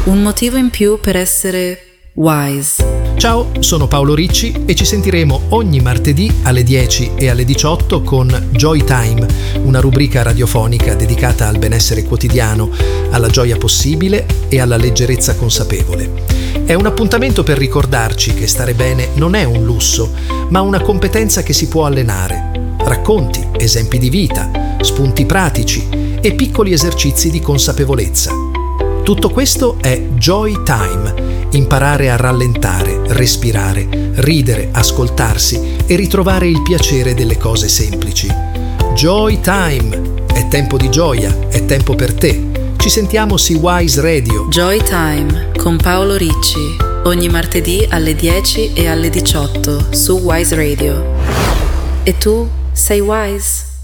Un motivo in più per essere wise. Ciao, sono Paolo Ricci e ci sentiremo ogni martedì alle 10 e alle 18 con Joy Time, una rubrica radiofonica dedicata al benessere quotidiano, alla gioia possibile e alla leggerezza consapevole. È un appuntamento per ricordarci che stare bene non è un lusso, ma una competenza che si può allenare. Racconti, esempi di vita, spunti pratici e piccoli esercizi di consapevolezza. Tutto questo è Joy Time. Imparare a rallentare, respirare, ridere, ascoltarsi e ritrovare il piacere delle cose semplici. Joy Time! È tempo di gioia, è tempo per te. Ci sentiamo su Wise Radio. Joy Time con Paolo Ricci, ogni martedì alle 10 e alle 18 su Wise Radio. E tu sei wise?